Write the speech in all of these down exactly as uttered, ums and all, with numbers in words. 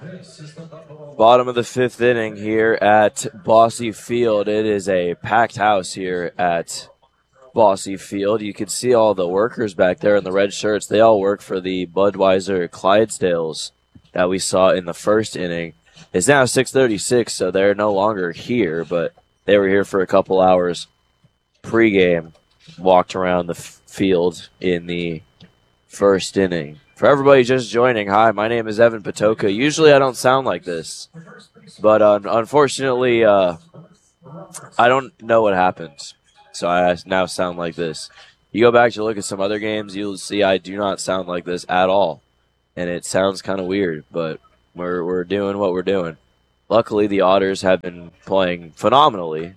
Bottom of the fifth inning here at Bosse Field. It is a packed house here at Bosse Field. You can see all the workers back there in the red shirts. They all work for the Budweiser Clydesdales that we saw in the first inning. It's now six thirty-six, so they're no longer here, but they were here for a couple hours pregame, walked around the f- field in the first inning. For everybody just joining, hi, my name is Evan Patoka. Usually I don't sound like this, but uh, unfortunately uh, I don't know what happened, so I now sound like this. You go back to look at some other games, you'll see I do not sound like this at all, and it sounds kind of weird, but we're we're doing what we're doing. Luckily, the Otters have been playing phenomenally,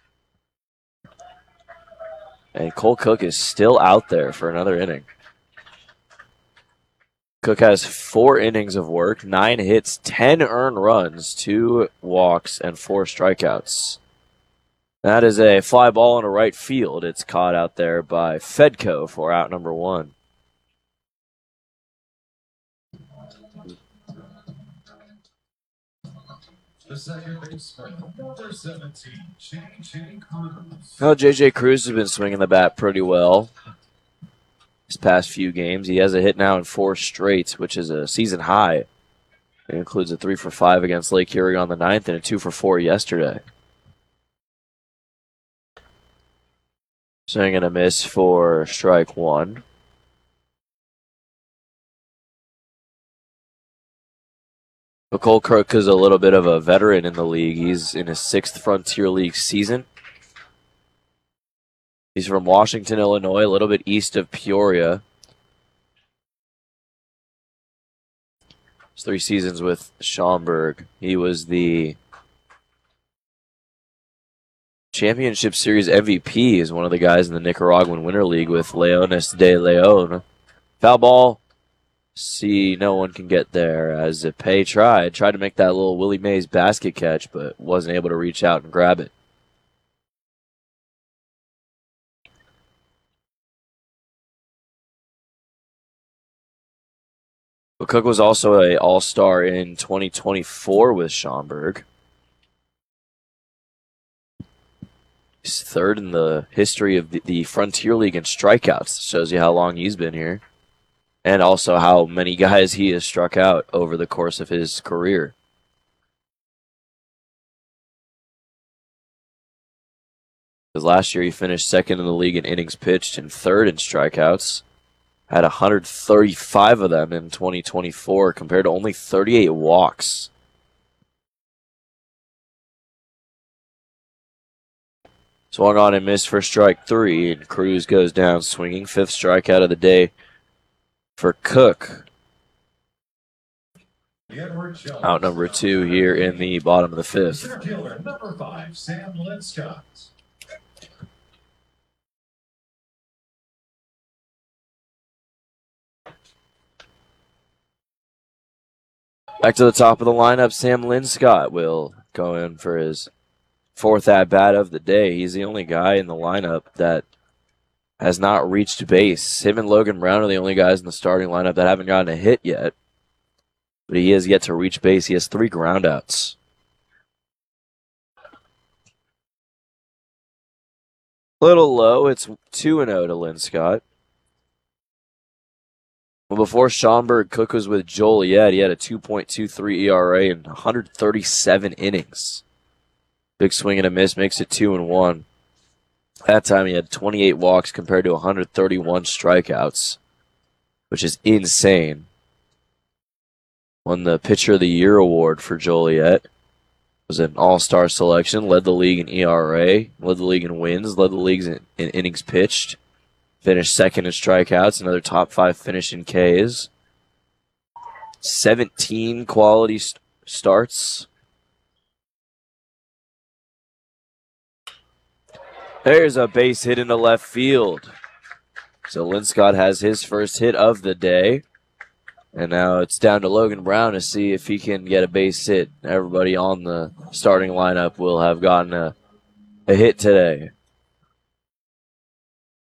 and Cole Cook is still out there for another inning. Cook has four innings of work, nine hits, ten earned runs, two walks, and four strikeouts. That is a fly ball into right field. It's caught out there by Fedko for out number one. Well, J J Cruz has been swinging the bat pretty well his past few games. He has a hit now in four straight, which is a season high. It includes a three for five against Lake Erie on the ninth and a two for four yesterday. Swing and a miss for strike one. But Cole Cook is a little bit of a veteran in the league. He's in his sixth Frontier League season. He's from Washington, Illinois, a little bit east of Peoria. It's three seasons with Schaumburg. He was the Championship Series M V P. Is one of the guys in the Nicaraguan Winter League with Leones de Leon. Foul ball. See, no one can get there as Pei tried. Tried to make that little Willie Mays basket catch, but wasn't able to reach out and grab it. But Cook was also an all-star in twenty twenty-four with Schaumburg. He's third in the history of the, the Frontier League in strikeouts. Shows you how long he's been here. And also how many guys he has struck out over the course of his career. Because last year he finished second in the league in innings pitched and third in strikeouts. Had one hundred thirty-five of them in twenty twenty-four compared to only thirty-eight walks. Swung on and missed for strike three, and Cruz goes down swinging. Fifth strikeout of the day for Cook. Out number two here in the bottom of the fifth. Number five, Sam Linscott. Back to the top of the lineup, Sam Linscott will go in for his fourth at-bat of the day. He's the only guy in the lineup that has not reached base. Him and Logan Brown are the only guys in the starting lineup that haven't gotten a hit yet. But he has yet to reach base. He has three groundouts. Little low. It's two and oh to Linscott. Well, before Schaumburg, Cook was with Joliet. He had a two point two three E R A and one hundred thirty-seven innings. Big swing and a miss makes it two and one. That time he had twenty-eight walks compared to one hundred thirty-one strikeouts, which is insane. Won the Pitcher of the Year award for Joliet. Was an all-star selection. Led the league in E R A. Led the league in wins. Led the league in, in innings pitched. Finished second in strikeouts. Another top five finish in Ks. seventeen quality st- starts. There's a base hit into left field. So Linscott has his first hit of the day. And now it's down to Logan Brown to see if he can get a base hit. Everybody on the starting lineup will have gotten a, a hit today.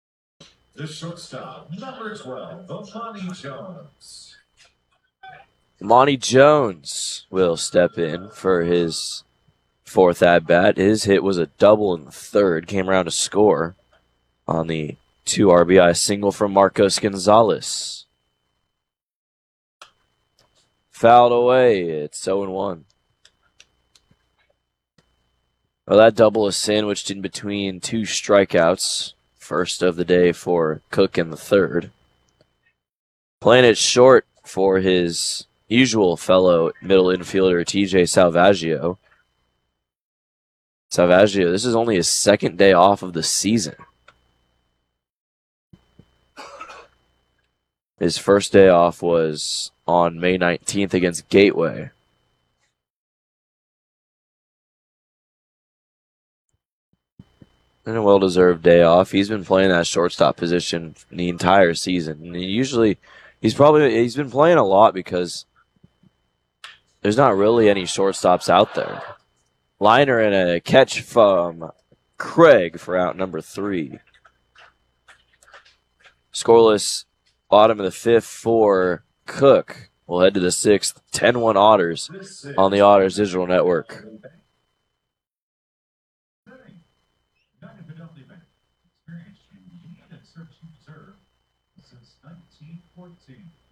The shortstop, number twelve, Ohtani Jones. Monty Jones will step in for his fourth at-bat. His hit was a double in the third. Came around to score on the two R B I single from Marcos Gonzalez. Fouled away. It's oh and one. Well, that double is sandwiched in between two strikeouts. First of the day for Cook in the third. Playing it short for his usual fellow middle infielder, T J Salvaggio. Salvaggio, this is only his second day off of the season. His first day off was on May nineteenth against Gateway. And a well-deserved day off. He's been playing that shortstop position the entire season. And he usually, he's probably, he's been playing a lot because there's not really any shortstops out there. Liner and a catch from Craig for out number three. Scoreless bottom of the fifth for Cook. We'll head to the sixth. ten one Otters on the Otters Digital Network. Experience you need and search you deserve since nineteen fourteen.